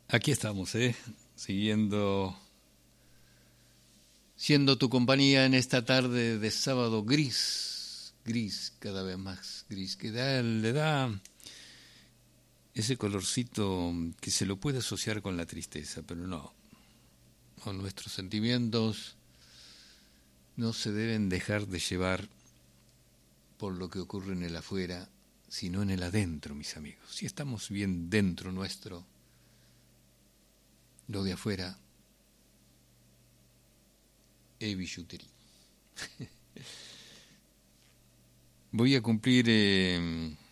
Aquí estamos, siendo tu compañía en esta tarde de sábado gris, cada vez más gris, que le da ese colorcito que se lo puede asociar con la tristeza, pero no, nuestros sentimientos no se deben dejar de llevar por lo que ocurre en el afuera, sino en el adentro, mis amigos. Si estamos bien dentro nuestro, lo de afuera es billutería. Voy a cumplir